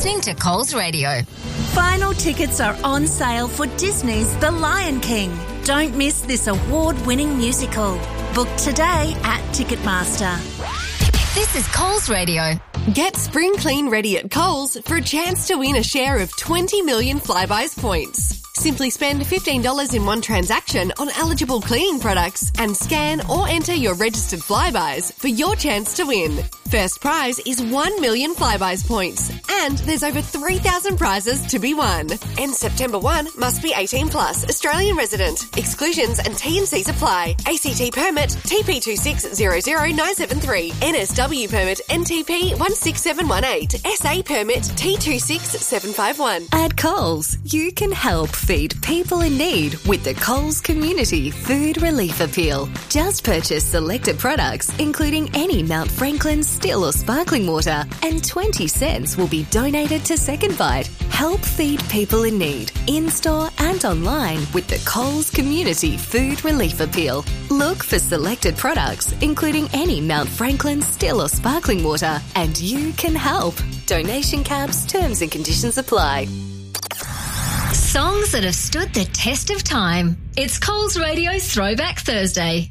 listening to Coles Radio. Final tickets are on sale for Disney's The Lion King. Don't miss this award-winning musical. Book today at Ticketmaster. This is Coles Radio. Get spring clean ready at Coles for a chance to win a share of 20 million Flybuys points. Simply spend $15 in one transaction on eligible cleaning products and scan or enter your registered Flybuys for your chance to win. First prize is 1 million Flybuys points, and there's over 3,000 prizes to be won. End September 1, must be 18 plus, Australian resident. Exclusions and T&Cs apply. ACT permit TP2600973, NSW permit NTP 16718, SA permit T26751. At Coles, you can help feed people in need with the Coles Community Food Relief Appeal. Just purchase selected products, including any Mount Franklin still or sparkling water, and 20 cents will be donated to Second Bite. Help feed people in need, in-store and online with the Coles Community Food Relief Appeal. Look for selected products, including any Mount Franklin still or sparkling water, and you can help. Donation caps, terms and conditions apply. Songs that have stood the test of time. It's Coles Radio Throwback Thursday.